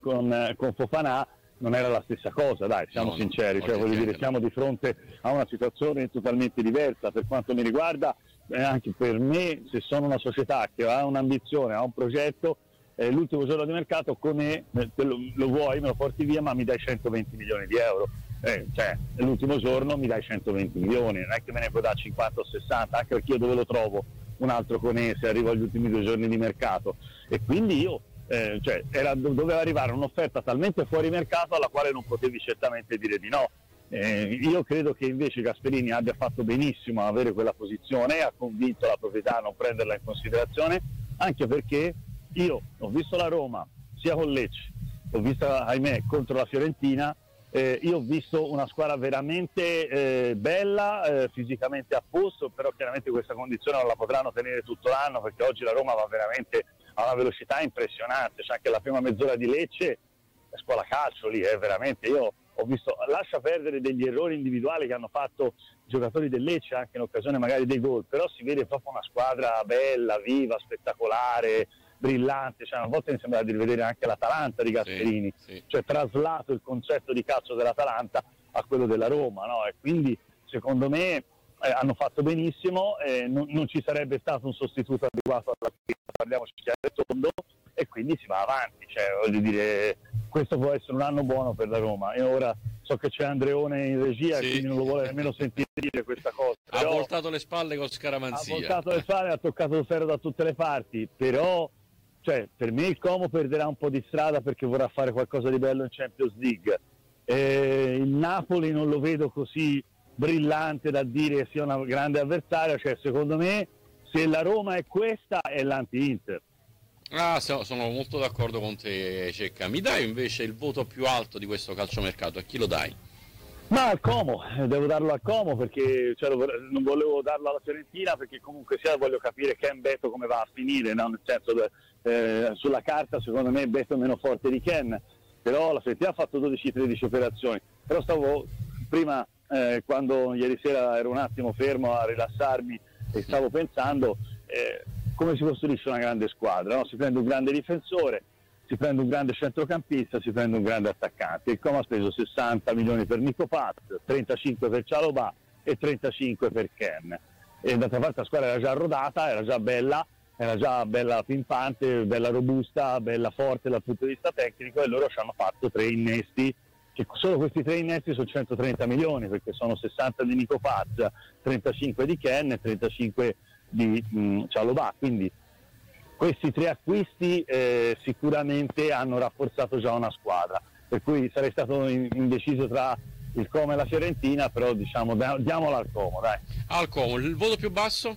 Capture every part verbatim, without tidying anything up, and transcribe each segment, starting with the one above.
con, con Fofana non era la stessa cosa, dai, siamo no, sinceri, no, cioè, voglio dire, no. siamo di fronte a una situazione totalmente diversa. Per quanto mi riguarda, eh, anche per me, se sono una società che ha un'ambizione, ha un progetto, eh, l'ultimo giorno di mercato come eh, lo, lo vuoi, me lo porti via, ma mi dai centoventi milioni di euro. Eh, cioè, l'ultimo giorno mi dai centoventi milioni, non è che me ne puoi dare cinquanta o sessanta, anche perché io dove lo trovo un altro Koné se arrivo agli ultimi due giorni di mercato? E quindi io Eh, cioè, era, doveva arrivare un'offerta talmente fuori mercato alla quale non potevi certamente dire di no. Eh, io credo che invece Gasperini abbia fatto benissimo a avere quella posizione, ha convinto la proprietà a non prenderla in considerazione, anche perché io ho visto la Roma sia con Lecce, ho visto, ahimè, contro la Fiorentina, eh, io ho visto una squadra veramente eh, bella, eh, fisicamente a posto, però chiaramente questa condizione non la potranno tenere tutto l'anno, perché oggi la Roma va veramente a una velocità impressionante, cioè anche la prima mezz'ora di Lecce è scuola calcio lì, eh, veramente. Io ho visto, lascia perdere degli errori individuali che hanno fatto i giocatori del Lecce anche in occasione magari dei gol, però si vede proprio una squadra bella, viva, spettacolare, brillante, cioè a volte mi sembra di rivedere anche l'Atalanta di Gasperini, sì, sì. cioè traslato il concetto di calcio dell'Atalanta a quello della Roma, no? E quindi secondo me Eh, hanno fatto benissimo, eh, non, non ci sarebbe stato un sostituto adeguato alla scritta, parliamoci chiaro e tondo, e quindi si va avanti, cioè, voglio dire, questo può essere un anno buono per la Roma. E ora so che c'è Andreone in regia, sì. quindi non lo vuole nemmeno sentire dire questa cosa. Ha voltato le spalle con scaramanzia. Ha voltato le spalle, ha toccato il ferro da tutte le parti, però cioè, per me il Como perderà un po' di strada perché vorrà fare qualcosa di bello in Champions League. Eh, il Napoli non lo vedo così brillante da dire sia una grande avversaria, cioè secondo me se la Roma è questa è l'anti-Inter. Ah, sono molto d'accordo con te, Cecca. Mi dai invece il voto più alto di questo calciomercato? A chi lo dai? Ma al Como, devo darlo al Como perché cioè, non volevo darlo alla Fiorentina perché comunque sia voglio capire Ken Beto come va a finire, no? Nel senso eh, sulla carta secondo me Beto è meno forte di Ken, però la Fiorentina ha fatto dodici tredici operazioni, però stavo prima Eh, quando ieri sera ero un attimo fermo a rilassarmi e stavo pensando eh, come si costruisce una grande squadra, no? Si prende un grande difensore, si prende un grande centrocampista, si prende un grande attaccante. Il Como ha speso sessanta milioni per Nico Paz, trentacinque per Cialobà e trentacinque per Ken, e d'altra parte la squadra era già rodata, era già bella, era già bella pimpante, bella robusta, bella forte dal punto di vista tecnico, e loro ci hanno fatto tre innesti che solo questi tre innesti sono centotrenta milioni, perché sono sessanta di Nico Paz, trentacinque di Ken e trentacinque di mh, Cialobà, quindi questi tre acquisti eh, sicuramente hanno rafforzato già una squadra, per cui sarei stato in, indeciso tra il Como e la Fiorentina, però diciamo diamola al Como, dai. Al Como, il voto più basso?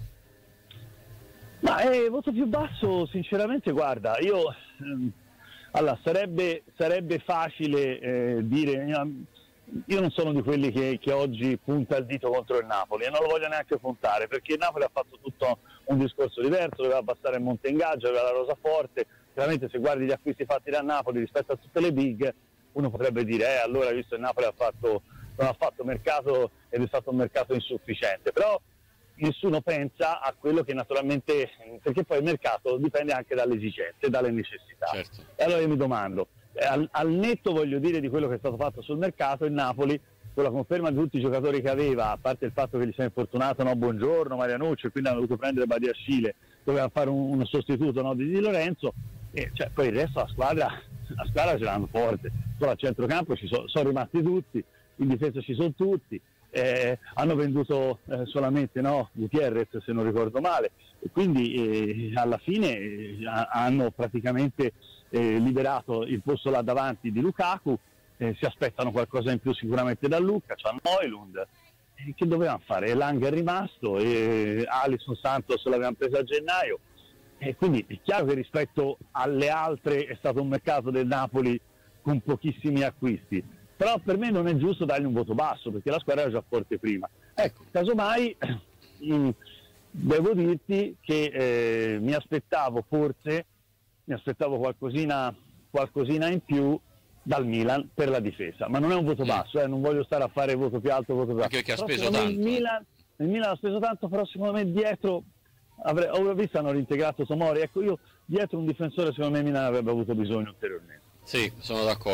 Ma eh, il voto più basso sinceramente guarda, io ehm, allora sarebbe, sarebbe facile eh, dire, io non sono di quelli che, che oggi punta il dito contro il Napoli e non lo voglio neanche puntare, perché il Napoli ha fatto tutto un discorso diverso, doveva abbassare il monte ingaggio, aveva la rosa forte, chiaramente se guardi gli acquisti fatti da Napoli rispetto a tutte le big, uno potrebbe dire eh allora visto il Napoli ha fatto, non ha fatto mercato ed è stato un mercato insufficiente, però nessuno pensa a quello che naturalmente, perché poi il mercato dipende anche dalle esigenze, dalle necessità. Certo. E allora io mi domando, al, al netto voglio dire di quello che è stato fatto sul mercato, il Napoli con la conferma di tutti i giocatori che aveva, a parte il fatto che gli si è infortunato, no, Buongiorno, Marianucci, e quindi hanno dovuto prendere Badiashile, doveva fare un, un sostituto, no, di Di Lorenzo, e cioè, poi il resto la squadra, la squadra ce l'hanno forte, solo a centrocampo ci so, sono rimasti tutti, in difesa ci sono tutti. Eh, hanno venduto eh, solamente no, Gutierrez se non ricordo male, e quindi eh, alla fine eh, hanno praticamente eh, liberato il posto là davanti di Lukaku, eh, si aspettano qualcosa in più sicuramente da Lucca, c'hanno Højlund, eh, che dovevano fare? Lang è rimasto, e Alisson Santos l'avevano presa a gennaio, e quindi è chiaro che rispetto alle altre è stato un mercato del Napoli con pochissimi acquisti, però per me non è giusto dargli un voto basso perché la squadra era già forte prima. Ecco, casomai mh, devo dirti che eh, mi aspettavo forse mi aspettavo qualcosina qualcosina in più dal Milan per la difesa, ma non è un voto basso, eh, non voglio stare a fare voto più alto, voto più basso. Perché ha Però speso tanto. Il Milan, il Milan ha speso tanto, però secondo me dietro avrei, ho visto hanno reintegrato Tomori, ecco io dietro un difensore secondo me Milan avrebbe avuto bisogno ulteriormente. Sì, sono d'accordo.